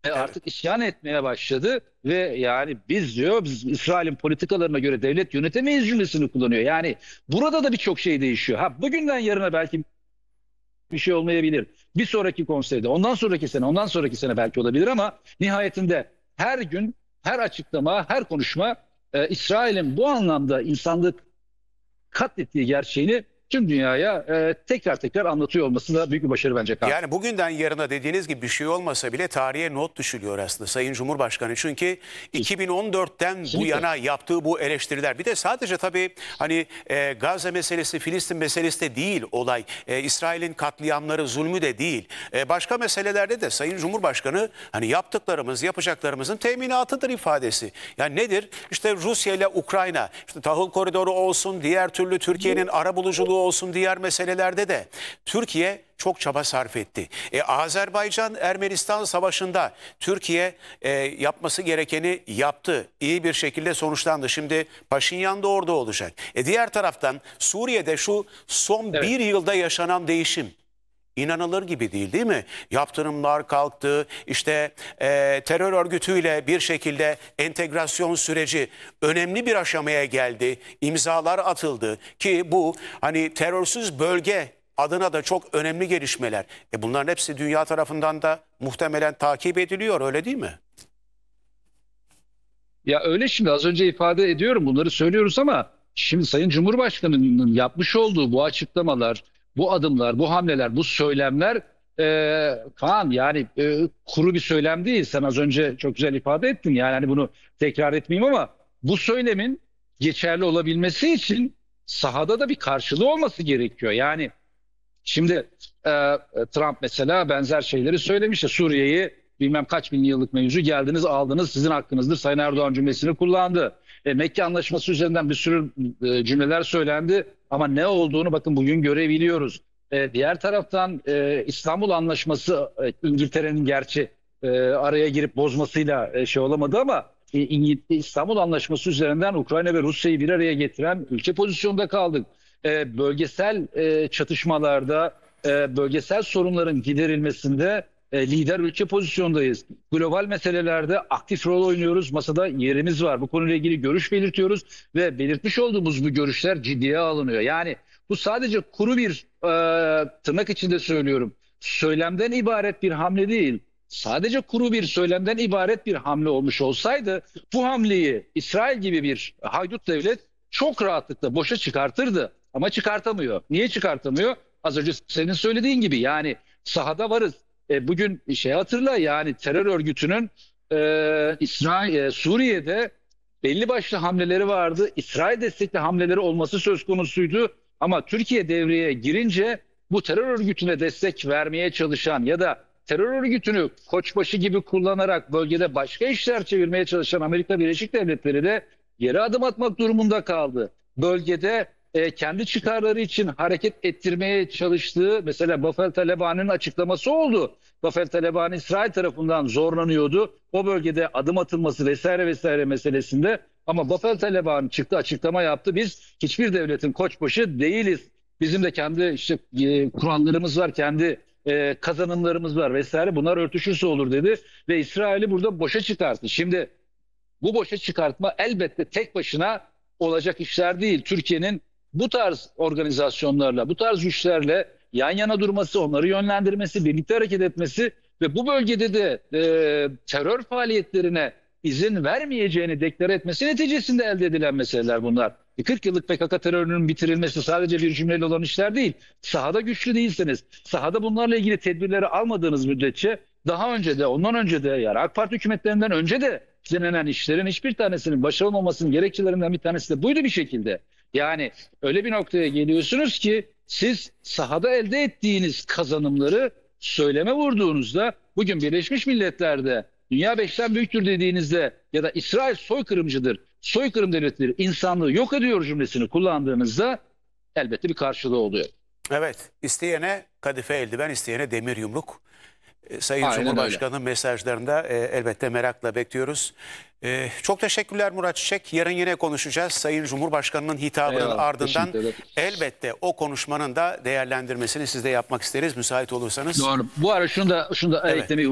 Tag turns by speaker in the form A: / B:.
A: Evet.
B: artık isyan etmeye başladı ve yani biz diyor biz İsrail'in politikalarına göre devlet yönetemeyiz cümlesini kullanıyor. Yani burada da birçok şey değişiyor. Ha bugünden yarına belki bir şey olmayabilir. Bir sonraki konseyde, ondan sonraki sene, ondan sonraki sene belki olabilir ama nihayetinde her gün, her açıklama, her konuşma İsrail'in bu anlamda insanlık katlettiği gerçeğini tüm dünyaya tekrar tekrar anlatıyor olması da büyük bir başarı bence.
A: Yani bugünden yarına dediğiniz gibi bir şey olmasa bile tarihe not düşülüyor aslında Sayın Cumhurbaşkanı. Çünkü 2014'ten bu
B: Kesinlikle.
A: yana yaptığı bu eleştiriler. Bir de sadece tabii hani Gazze meselesi, Filistin meselesi de değil olay. İsrail'in katliamları, zulmü de değil. Başka meselelerde de Sayın Cumhurbaşkanı hani yaptıklarımız, yapacaklarımızın teminatıdır ifadesi. Yani nedir? İşte Rusya ile Ukrayna, işte tahıl koridoru olsun, diğer türlü Türkiye'nin arabuluculuğu olsun, diğer meselelerde de Türkiye çok çaba sarf etti. Azerbaycan-Ermenistan savaşında Türkiye yapması gerekeni yaptı. İyi bir şekilde sonuçlandı. Şimdi Paşinyan da orada olacak. Diğer taraftan Suriye'de şu son
B: Evet.
A: bir yılda yaşanan değişim İnanılır gibi değil, değil mi? Yaptırımlar kalktı, işte terör örgütüyle bir şekilde entegrasyon süreci önemli bir aşamaya geldi. İmzalar atıldı ki bu hani terörsüz bölge adına da çok önemli gelişmeler. Bunların hepsi dünya tarafından da muhtemelen takip ediliyor, öyle değil mi?
B: Ya öyle şimdi az önce ifade ediyorum bunları söylüyoruz ama şimdi Sayın Cumhurbaşkanı'nın yapmış olduğu bu açıklamalar, bu adımlar, bu hamleler, bu söylemler Kaan yani kuru bir söylem değil. Sen az önce çok güzel ifade ettin yani hani bunu tekrar etmeyeyim ama bu söylemin geçerli olabilmesi için sahada da bir karşılığı olması gerekiyor. Yani şimdi Trump mesela benzer şeyleri söylemişti. Suriye'yi bilmem kaç bin yıllık mevzu geldiniz aldınız sizin hakkınızdır. Sayın Erdoğan cümlesini kullandı. Mekke Anlaşması üzerinden bir sürü cümleler söylendi. Ama ne olduğunu bakın bugün görebiliyoruz. Diğer taraftan İstanbul Anlaşması İngiltere'nin gerçi araya girip bozmasıyla şey olamadı ama İstanbul Anlaşması üzerinden Ukrayna ve Rusya'yı bir araya getiren ülke pozisyonda kaldık. Bölgesel çatışmalarda, bölgesel sorunların giderilmesinde lider ülke pozisyondayız. Global meselelerde aktif rol oynuyoruz. Masada yerimiz var. Bu konuyla ilgili görüş belirtiyoruz ve belirtmiş olduğumuz bu görüşler ciddiye alınıyor. Yani bu sadece kuru bir tırnak içinde söylüyorum. Söylemden ibaret bir hamle değil. Sadece kuru bir söylemden ibaret bir hamle olmuş olsaydı bu hamleyi İsrail gibi bir haydut devlet çok rahatlıkla boşa çıkartırdı. Ama çıkartamıyor. Niye çıkartamıyor? Az önce senin söylediğin gibi yani sahada varız. Bugün şey hatırla yani terör örgütünün Suriye'de belli başlı hamleleri vardı. İsrail destekli hamleleri olması söz konusuydu. Ama Türkiye devreye girince bu terör örgütüne destek vermeye çalışan ya da terör örgütünü koçbaşı gibi kullanarak bölgede başka işler çevirmeye çalışan Amerika Birleşik Devletleri de geri adım atmak durumunda kaldı. Bölgede kendi çıkarları için hareket ettirmeye çalıştığı mesela Bafel Talebani'nin açıklaması oldu. Bafel Talebani İsrail tarafından zorlanıyordu. O bölgede adım atılması vesaire vesaire meselesinde ama Bafel Talebani çıktı açıklama yaptı. Biz hiçbir devletin koçbaşı değiliz. Bizim de kendi işte kurallarımız var, kendi kazanımlarımız var vesaire. Bunlar örtüşürse olur dedi ve İsrail'i burada boşa çıkarttı. Şimdi bu boşa çıkartma elbette tek başına olacak işler değil. Türkiye'nin bu tarz organizasyonlarla, bu tarz güçlerle yan yana durması, onları yönlendirmesi, birlikte hareket etmesi ve bu bölgede de terör faaliyetlerine izin vermeyeceğini deklare etmesi neticesinde elde edilen meseleler bunlar. 40 yıllık PKK terörünün bitirilmesi sadece bir cümleyle olan işler değil. Sahada güçlü değilseniz, sahada bunlarla ilgili tedbirleri almadığınız müddetçe daha önce de, ondan önce de yani AK Parti hükümetlerinden önce de denenen işlerin hiçbir tanesinin başarılmamasının gerekçelerinden bir tanesi de buydu bir şekilde. Yani öyle bir noktaya geliyorsunuz ki siz sahada elde ettiğiniz kazanımları söyleme vurduğunuzda bugün Birleşmiş Milletler'de dünya beşten büyüktür dediğinizde ya da İsrail soykırımcıdır, soykırım devletleri insanlığı yok ediyor cümlesini kullandığınızda elbette bir karşılığı oluyor.
A: Evet, isteyene kadife eldiven, isteyene demir yumruk. Sayın
B: Aynen öyle.
A: Cumhurbaşkanı'nın mesajlarında elbette merakla bekliyoruz. Çok teşekkürler Murat Çiçek. Yarın yine konuşacağız. Sayın Cumhurbaşkanı'nın hitabının
B: Eyvallah.
A: ardından
B: Teşekkür ederim.
A: elbette o konuşmanın da değerlendirmesini siz de yapmak isteriz müsait olursanız.
B: Doğru. Bu ara şunu da
A: Evet.
B: eklemeyi